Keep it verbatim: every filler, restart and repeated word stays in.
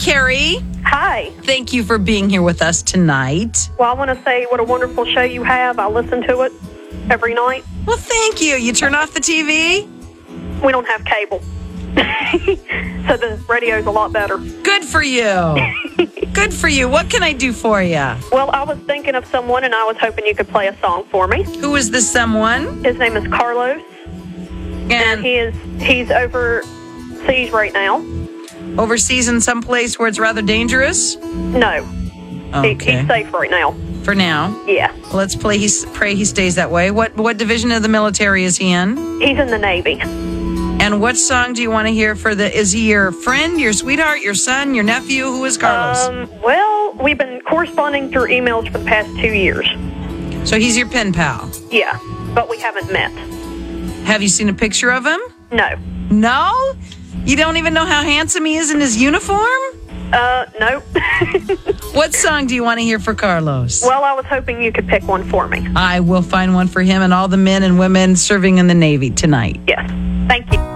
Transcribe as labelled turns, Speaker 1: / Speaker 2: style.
Speaker 1: Carrie.
Speaker 2: Hi.
Speaker 1: Thank you for being here with us tonight.
Speaker 2: Well, I want to say what a wonderful show you have. I listen to it every night.
Speaker 1: Well, thank you. You turn off the T V?
Speaker 2: We don't have cable. So the radio's a lot better.
Speaker 1: Good for you. Good for you. What can I do for you?
Speaker 2: Well, I was thinking of someone, and I was hoping you could play a song for me.
Speaker 1: Who is this someone?
Speaker 2: His name is Carlos, and,
Speaker 1: And
Speaker 2: he is he's overseas right now.
Speaker 1: overseas in some place where it's rather dangerous?
Speaker 2: No, he,
Speaker 1: Okay.
Speaker 2: he's safe right now.
Speaker 1: For now.
Speaker 2: Yeah,
Speaker 1: Well, let's play. He's, pray he stays that way. What what division of the military is he in?
Speaker 2: he's in the Navy.
Speaker 1: And what song do you want to hear for the... Is he your friend, your sweetheart, your son, your nephew? Who is Carlos?
Speaker 2: Um, well, we've been corresponding through emails for the past two years.
Speaker 1: So he's your pen pal.
Speaker 2: Yeah, but we haven't met.
Speaker 1: Have you seen a picture of him?
Speaker 2: No.
Speaker 1: No? You don't even know how handsome he is in his uniform?
Speaker 2: Uh, no.
Speaker 1: What song do you want to hear for Carlos?
Speaker 2: Well, I was hoping you could pick one for me.
Speaker 1: I will find one for him and all the men and women serving in the Navy tonight.
Speaker 2: Yes. Thank you.